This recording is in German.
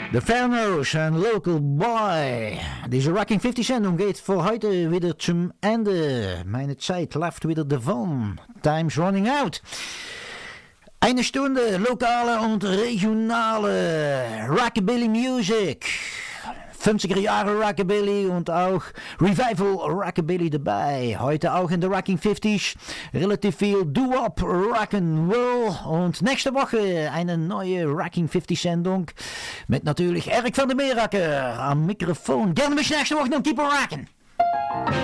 The Fernos and Local Boy. Diese Rocking 50 Sendung geht für heute wieder zum Ende. Meine Zeit läuft wieder davon. Time's running out. Eine Stunde lokale und regionale Rockabilly Music. 50er Jahre Rockabilly und auch Revival Rockabilly dabei. Heute auch in der Rocking 50s relativ viel Doo-Wop, Rock'n'Roll und nächste Woche eine neue Rocking 50 Sendung mit natürlich Erik van der Meeracker am Mikrofon. Gerne bis nächste Woche und keep on rockin'.